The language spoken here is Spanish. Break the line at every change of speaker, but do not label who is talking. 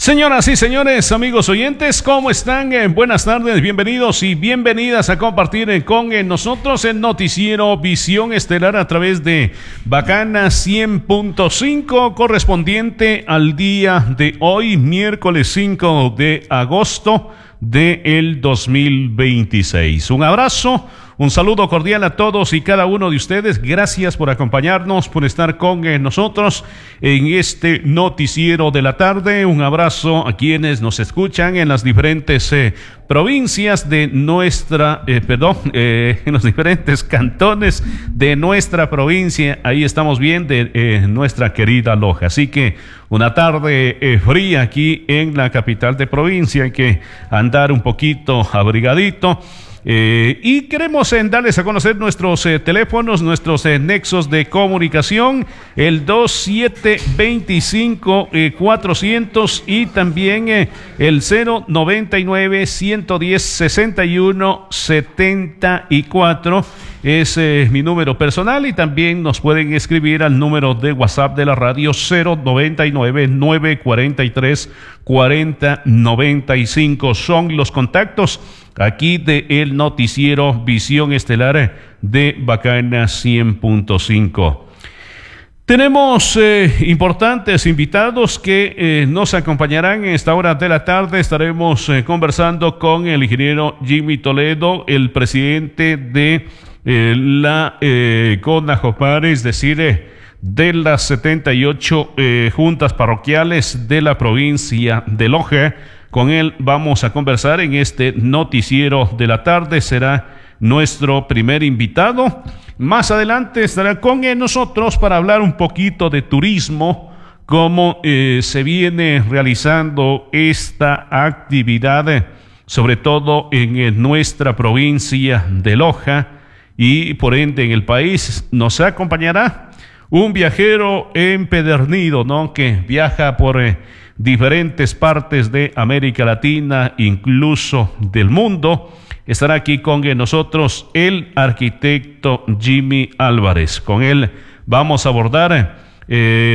Señoras y señores, amigos oyentes, ¿cómo están? Buenas tardes, bienvenidos y bienvenidas a compartir con nosotros el noticiero Visión Estelar a través de Bacana 100.5, correspondiente al día de hoy, miércoles 5 de agosto del 2026. Un abrazo. Un saludo cordial a todos y cada uno de ustedes. Gracias por acompañarnos, por estar con nosotros en este noticiero de la tarde. Un abrazo a quienes nos escuchan en las diferentes provincias de nuestra, en los diferentes cantones de nuestra provincia. Ahí estamos bien de nuestra querida Loja. Así que una tarde fría aquí en la capital de provincia. Hay que andar un poquito abrigadito. Y queremos darles a conocer nuestros teléfonos, nuestros nexos de comunicación, el 2725-400 y también el 099-110-6174. Es mi número personal y también nos pueden escribir al número de WhatsApp de la radio 099-943-4095. Son los contactos aquí de el noticiero Visión Estelar de Bacana 100.5. Tenemos importantes invitados que nos acompañarán en esta hora de la tarde. Estaremos conversando con el ingeniero Jimmy Toledo, el presidente de la CONAJOPAR, es decir, de las 78 juntas parroquiales de la provincia de Loja. Con él vamos a conversar en este noticiero de la tarde. Será nuestro primer invitado. Más adelante estará con nosotros para hablar un poquito de turismo, cómo se viene realizando esta actividad, sobre todo en nuestra provincia de Loja y por ende en el país. Nos acompañará un viajero empedernido, ¿no?, que viaja por diferentes partes de América Latina, incluso del mundo. Estará aquí con nosotros el arquitecto Jimmy Álvarez. Con él vamos a abordar